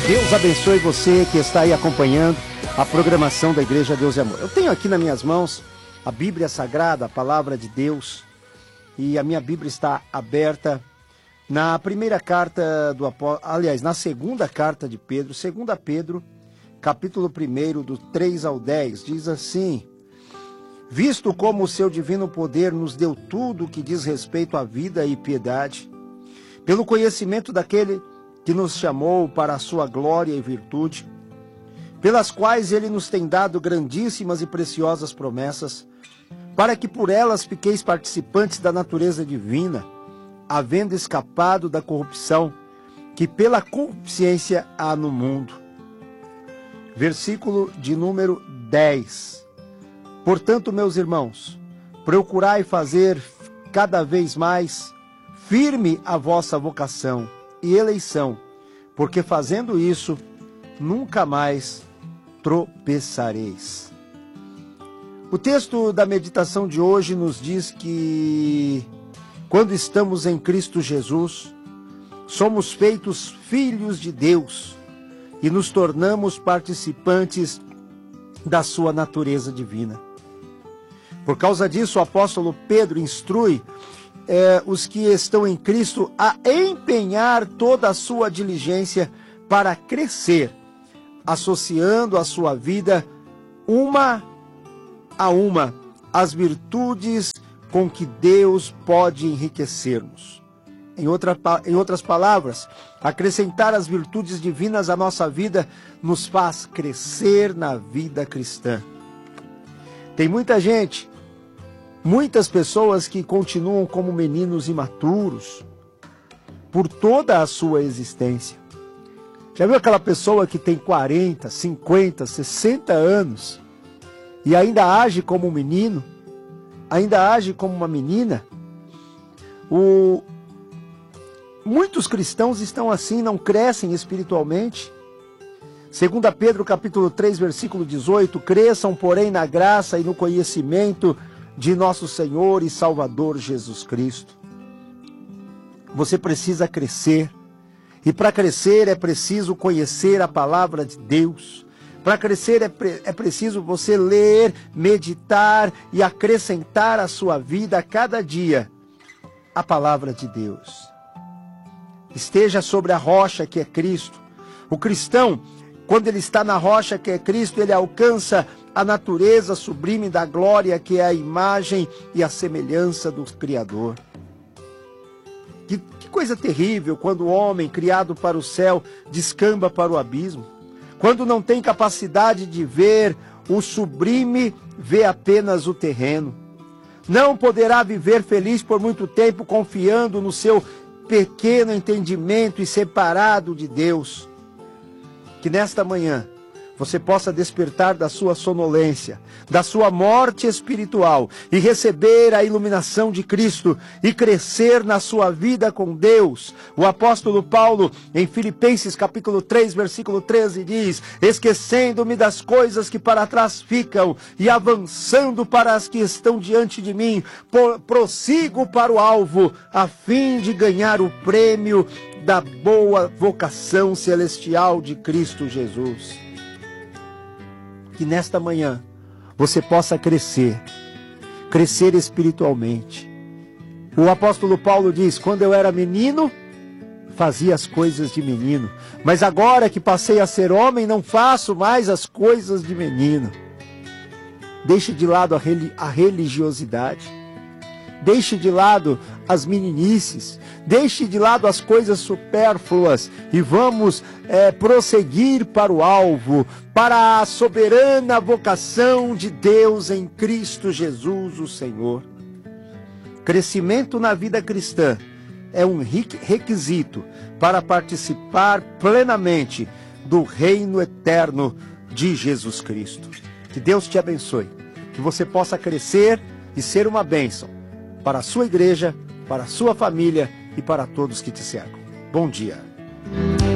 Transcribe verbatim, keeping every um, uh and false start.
Deus abençoe você que está aí acompanhando a programação da Igreja Deus e Amor. Eu tenho aqui nas minhas mãos a Bíblia Sagrada, a Palavra de Deus, e a minha Bíblia está aberta na primeira carta do apóstolo, aliás, na segunda carta de Pedro, segunda Pedro, capítulo um, do três ao dez, diz assim: visto como o seu divino poder nos deu tudo o que diz respeito à vida e piedade, pelo conhecimento daquele que nos chamou para a sua glória e virtude, pelas quais ele nos tem dado grandíssimas e preciosas promessas, para que por elas fiqueis participantes da natureza divina, havendo escapado da corrupção que pela concupiscência há no mundo. Versículo de número dez. Portanto, meus irmãos, procurai fazer cada vez mais firme a vossa vocação e eleição, porque fazendo isso, nunca mais tropeçareis. O texto da meditação de hoje nos diz que, quando estamos em Cristo Jesus, somos feitos filhos de Deus e nos tornamos participantes da sua natureza divina. Por causa disso, o apóstolo Pedro instrui É, os que estão em Cristo a empenhar toda a sua diligência para crescer, associando a sua vida uma a uma as virtudes com que Deus pode enriquecer-nos. Em, outra, em outras palavras, acrescentar as virtudes divinas à nossa vida nos faz crescer na vida cristã. Tem muita gente Muitas pessoas que continuam como meninos imaturos por toda a sua existência. Já viu aquela pessoa que tem quarenta, cinquenta, sessenta anos e ainda age como um menino? Ainda age como uma menina? O... Muitos cristãos estão assim, não crescem espiritualmente. Segunda Pedro capítulo três, versículo dezoito, cresçam, porém, na graça e no conhecimento de nosso Senhor e Salvador Jesus Cristo. Você precisa crescer, e para crescer é preciso conhecer a palavra de Deus. Para crescer é, pre é preciso você ler, meditar e acrescentar à sua vida a cada dia a palavra de Deus. Esteja sobre a rocha que é Cristo. O cristão, quando ele está na rocha que é Cristo, ele alcança a natureza sublime da glória, que é a imagem e a semelhança do Criador. Que, que coisa terrível quando o homem, criado para o céu, descamba para o abismo. Quando não tem capacidade de ver o sublime, vê apenas o terreno. Não poderá viver feliz por muito tempo confiando no seu pequeno entendimento e separado de Deus. Que nesta manhã você possa despertar da sua sonolência, da sua morte espiritual e receber a iluminação de Cristo e crescer na sua vida com Deus. O apóstolo Paulo, em Filipenses capítulo três, versículo treze, diz: esquecendo-me das coisas que para trás ficam e avançando para as que estão diante de mim, prossigo para o alvo, a fim de ganhar o prêmio da boa vocação celestial de Cristo Jesus. Que nesta manhã você possa crescer, crescer espiritualmente. O apóstolo Paulo diz: quando eu era menino, fazia as coisas de menino, mas agora que passei a ser homem, não faço mais as coisas de menino. Deixe de lado a, reli a religiosidade, deixe de lado as meninices, deixe de lado as coisas supérfluas e vamos é, prosseguir para o alvo, para a soberana vocação de Deus em Cristo Jesus, o Senhor. Crescimento na vida cristã é um requisito para participar plenamente do reino eterno de Jesus Cristo. Que Deus te abençoe, que você possa crescer e ser uma bênção para a sua igreja, para a sua família e para todos que te cercam. Bom dia.